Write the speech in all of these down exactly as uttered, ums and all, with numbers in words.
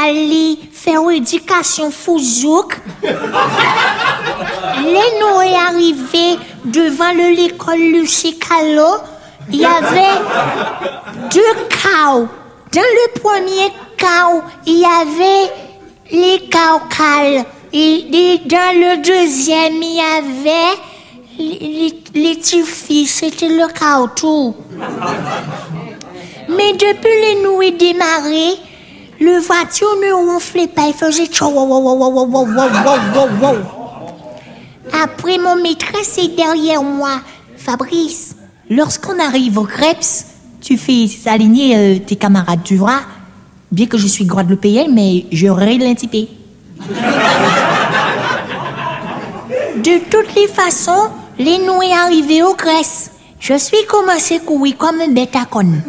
aller faire éducation fouzouk. Les nous est arrivé devant le, l'école Lucie Callot. Il y avait deux chaos. Dans le premier chaos, il y avait les caucales. Et dans le deuxième, il y avait les, les, les petits filles. C'était le chaos tout. Mais depuis les nouilles démarrées, le voiture ne ronflait pas, il faisait tchou, wow, wow, wow, wow, wow, wow, wow, wow. Après, mon maîtresse est derrière moi. Fabrice, lorsqu'on arrive au Crêpes, tu fais aligner euh, tes camarades, tu vois. Bien que je suis guadeloupéenne, mais j'aurais l'intipé. De toutes les façons, les nouilles arrivées au Grèce. Je suis commencé à courir comme un bête à conne.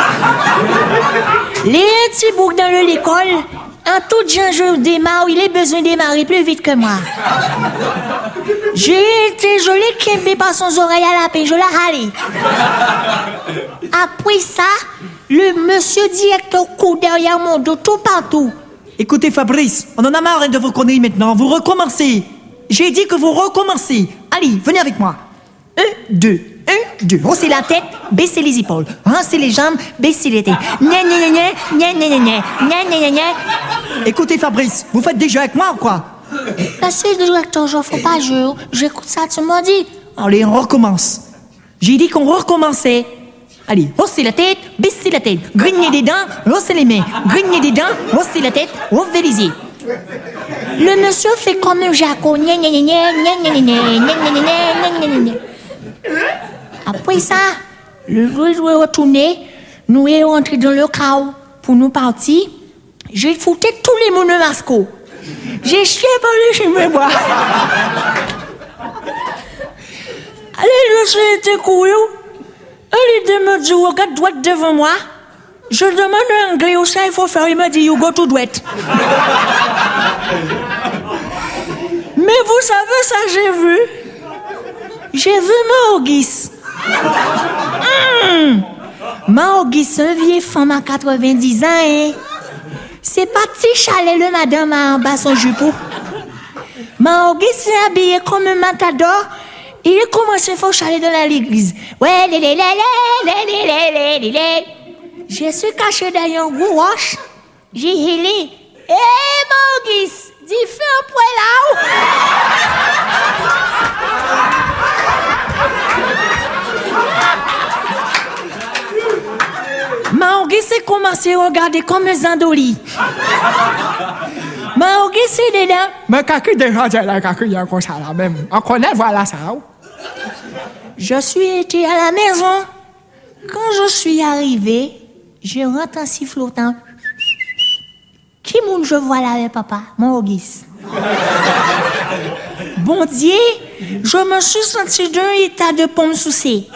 Les petits boucs dans l'école, en tout genre je démarre, il a besoin de démarrer plus vite que moi. J'ai été, je l'ai québé par son oreille à la paix, je l'ai râlé. Après ça, le monsieur directeur court derrière mon dos, tout partout. Écoutez Fabrice, on en a marre de vos conneries maintenant, vous recommencez. J'ai dit que vous recommencez. Allez, venez avec moi. Un, deux. Un, deux. Haussez la tête, baissez les épaules. Haussez les jambes, baissez les têtes. Gna gna gna gna, gna gna gna gna, gna gna gna. Écoutez Fabrice, vous faites des jeux avec moi ou quoi? Monsieur le directeur, je ne fais pas jeu. J'écoute ça, tu m'as dit. Allez, on recommence. J'ai dit qu'on recommençait. Allez, haussez la tête, baissez la tête. Grignez des dents, haussez les mains. Grignez des dents, haussez la tête, ouvrez les yeux. Le monsieur fait comme un jaco. Gna gna gna gna, gna gna gna gna, gna gna gna gna. Après ça, le jour est retourné, nous sommes rentrés dans le chaos pour nous partir. J'ai foutu tous les monos mascots. J'ai chié par les chez mes bois. Allez, je suis été couru. Elle me dit, regarde droite devant moi. Je demande un anglais où ça il faut faire. Il me dit, you go to droite. Mais vous savez ça, j'ai vu. J'ai vu Maugis. Mmh. Maugis, un vieille femme à quatre-vingt-dix ans, hein. C'est pas petit chalet, le madame en bas son jupon. Maugis s'est habillé comme un matador. Il a commencé à faire chalet dans l'église. Ouais, lé, lé, lé, lé, lé, lé, lé, lé. Je suis caché derrière un gros roche. J'ai hélé. Hé, hey, Maugis, dis fais un poil là. Maugis s'est commencé à regarder comme un zandoli. Maugis s'est dedans. Mais quelqu'un déjà dit là, quelqu'un y a comme ça là même. On connaît, voilà ça. Je suis été à la maison. Quand je suis arrivé, je rentre en sifflotant. Qui moun je vois là avec papa? Maugis. Bon Dieu, je me suis senti d'un état de pomme soucée.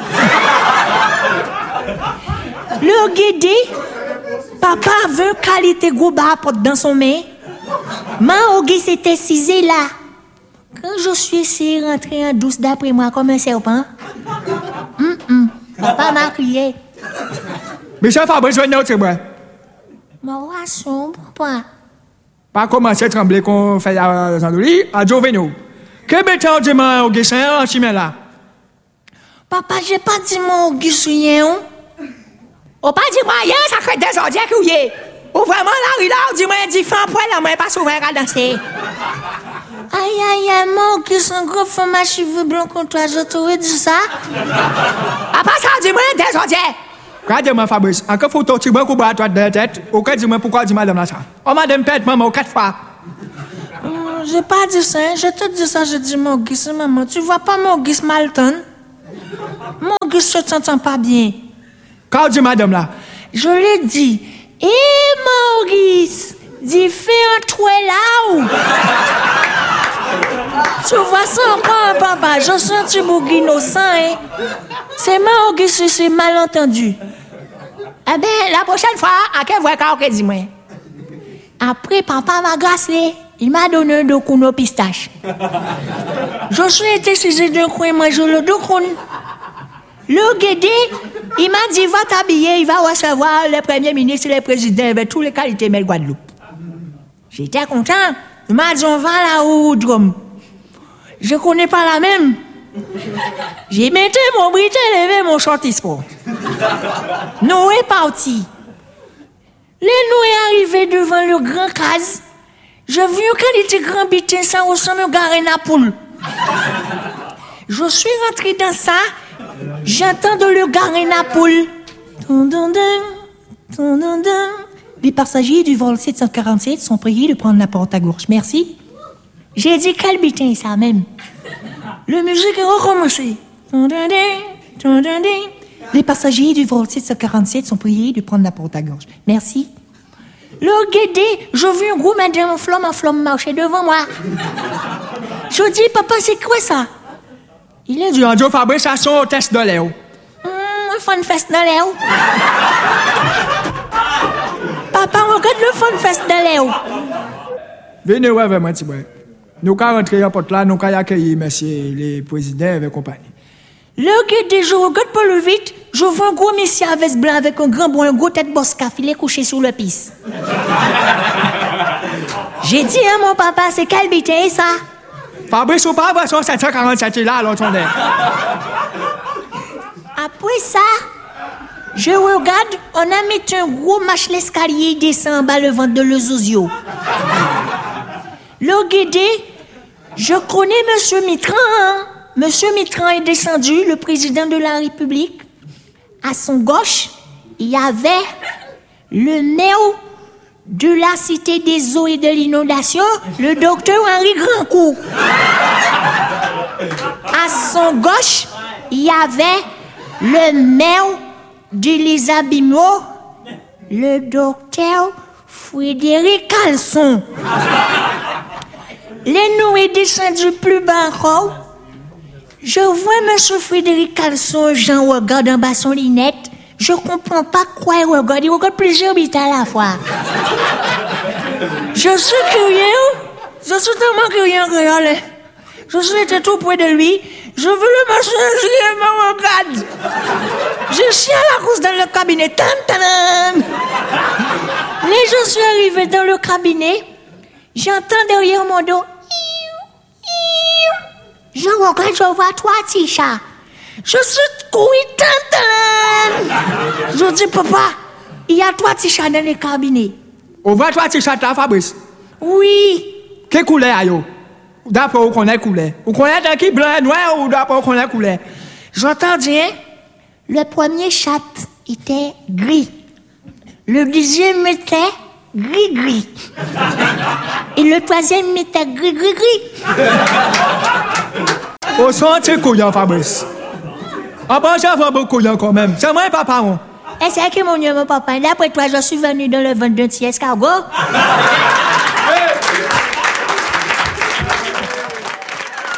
Le guédé, papa veut qualité goba dans son main. Maugis était cisé là. Quand je suis essayé de rentrer en douce d'après moi comme un serpent, mm -mm, papa m'a crié. Monsieur Fabrice, venez au moi. Ma relation, pourquoi? Pas commencer à trembler qu'on fait la zandoli, à Joveno. Que bêtard dit Maugis, un chimé là? Papa, j'ai pas dit Maugis rien. Ou pas dit moi rien, ça crée des ordures que vous avez. Ou vraiment là, il a dit moi dit fin poil là, moi pas souvent à danser. Aïe aïe aïe, Maugis, un gros femme à cheveux blancs contre toi, je t'aurais dit ça. Après ça, dis-moi des ordures. Regardez-moi Fabrice, encore faut tu me couper à toi de la tête. Ou que dis-moi pourquoi dis madame là ça? Oh madame pète maman quatre fois. Hum, j'ai pas dit ça, je te dis ça, je dis Maugis, maman, tu vois pas Maugis Malton? Maugis se t'entend pas bien. Quand dit madame là? Je l'ai dit. Hé hey, Maugis, dis fais un toué là où? Tu vois ça encore, papa? Je suis un petit bouc innocent, hein? C'est Maugis, c'est malentendu. Eh bien, la prochaine fois, à quel voix qu'à dis-moi? Après, papa m'a glacé. Il m'a donné un deux coups de pistache. Je suis été saisi d'un coin, manger le deux coups. Le guédé, il m'a dit, va t'habiller, il va recevoir le premier ministre et le président avec toutes les qualités de Guadeloupe. J'étais content. Il m'a dit, on va là au drum. Je connais pas la même. J'ai mis mon briquet, levé mon shorty sport. Nous est parti. Les nous est arrivé devant le grand case. Je vu qu'il était grand bitin, ça ressemble à garé na poule. Je suis rentré dans ça. J'entends de le garé na poule. Les passagers du vol sept cent quarante-sept sont priés de prendre la porte à gauche. Merci. J'ai dit quel bitin ça même. Le musique est recommencé. Les passagers du vol sept cent quarante-sept sont priés de prendre la porte à gauche. Merci. Le guédé, je vis un gros madame en flamme en flamme marcher devant moi. Je dis, papa, c'est quoi ça? Il est du radio fabrication au test de Léo. Hum, un fun fest de Léo. Papa, regarde le fun fest de Léo. Venez voir avec moi, petit boy. Nous allons rentrer à porte là, nous allons accueillir messieurs les présidents et compagnie. Le guédé, je regarde pas le vite, je vois un gros monsieur à veste blanc avec un grand bon, un gros tête boscaf, il est couché sur le piste. J'ai dit à mon papa, c'est quel bitin ça? Fabrice ou pas, version sept cent quarante-sept là, alors on est. Après ça, je regarde, on a mis un gros match l'escalier, il descend en bas le ventre de le Zozio. Le guédé, je connais Monsieur Mitterrand, hein? Monsieur Mitterrand est descendu, le président de la République. À son gauche, il y avait le maire de la Cité des eaux et de l'inondation, le docteur Henri Grandcourt. À son gauche, il y avait le maire de Les Abimaux, le docteur Frédéric Calson. Les nous est descendu plus bas encore. Je vois M. Frédéric Calson, Jean regarde en bas son lunette. Je comprends pas quoi il regarde. Il regarde plusieurs bits à la fois. Je suis curieux. Je suis tellement curieux que je suis tout près de lui. Je veux le monsieur qui me regarde. Je suis à la course dans le cabinet. Tan, tan. Mais je suis arrivé dans le cabinet. J'entends derrière mon dos. Je regarde, je vois trois petits chats. Je suis couru, tantan. Je dis, papa, il y a trois petits chats dans le cabinet. On voit trois petits chats là, Fabrice? Oui. Quelle couleur, yo? D'après où qu'on est couleur? Ou qu'on est qui blanc, noir, ou d'après où qu'on est couleur? J'entends bien. Le premier chat était gris. Le deuxième était gris-gris. Et le troisième était gris-gris-gris. Au son, tu es couillant, Fabrice. En bas, j'avais beaucoup couillant quand même. C'est moi, papa, moi. Et c'est qui mon Dieu, mon papa? D'après toi, je suis venu dans le ventre d'un petit escargot.